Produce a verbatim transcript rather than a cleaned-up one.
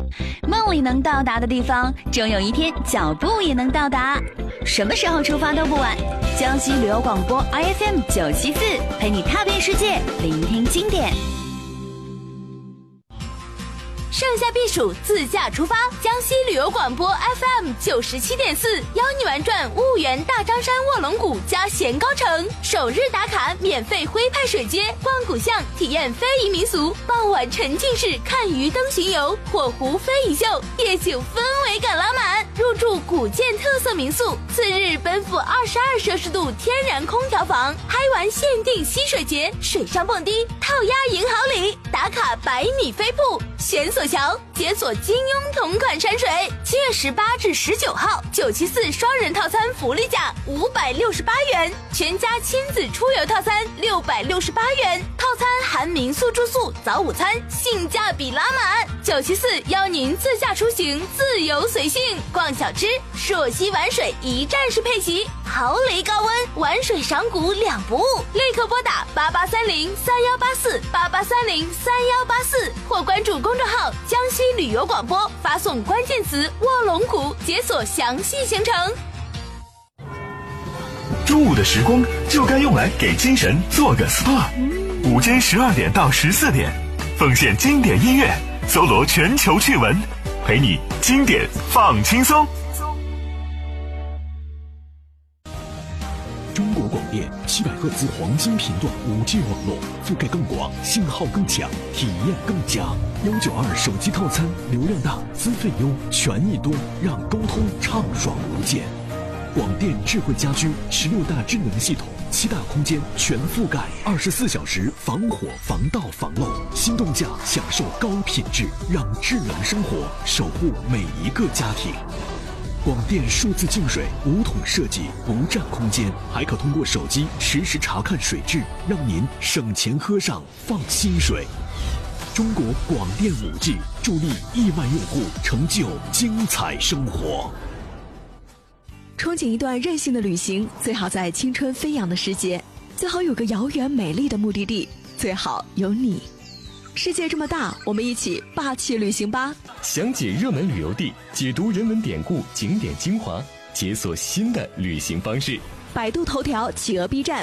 梦里能到达的地方，终有一天脚步也能到达。什么时候出发都不晚。江西旅游广播 I F M 九七四，陪你踏遍世界，聆听经典。 盛夏避暑，自驾出发。江西旅游广播 F M 九十七点四，邀你玩转婺源大张山卧龙谷加咸高城，首日打卡免费徽派水街，逛古巷，体验非遗民俗，傍晚沉浸式看鱼灯巡游，火狐飞蚁秀，夜景氛围感拉满。入住古建特色民宿，次日奔赴二十二摄氏度天然空调房，嗨玩限定溪水节，水上蹦迪，套鸭赢好礼，打卡百米飞瀑，悬索桥，解锁金庸同款山水。七月十八至十九号，九七四双人套餐福利价五百六十八元，全家亲子出游套餐六百六十八元，套餐含民宿住宿、早午餐，性价比拉满。九七四邀您自驾出行，自由随性，逛小吃，朔溪玩水一站式配齐，毫厘高温，玩水赏古两不误。立刻拨打八八三零三幺八四八八三零三幺八四，或关注公众号江西旅游广播，发送关键词卧龙谷，解锁详细行程。 中午的时光就该用来给精神做个 S P A。 午间十二点到十四点，奉献经典音乐，搜罗全球趣闻，陪你经典放轻松。 中国广电七百赫兹黄金频段 五 G 网络，覆盖更广，信号更强，体验更佳。一九二手机套餐，流量大，资费优，权益多，让沟通畅爽无间。广电智慧家居十六大智能系统，七大空间全覆盖，二十四小时防火防盗防漏，心动价享受高品质，让智能生活守护每一个家庭。广电数字净水无桶设计，不占空间，还可通过手机实时查看水质，让您省钱喝上放心水。中国广电 五 G 助力亿万用户成就精彩生活。 憧憬一段任性的旅行，最好在青春飞扬的时节，最好有个遥远美丽的目的地，最好有你。世界这么大，我们一起霸气旅行吧！ 详解热门旅游地，解读人文典故、景点精华，解锁新的旅行方式。 百度头条、企鹅 B 站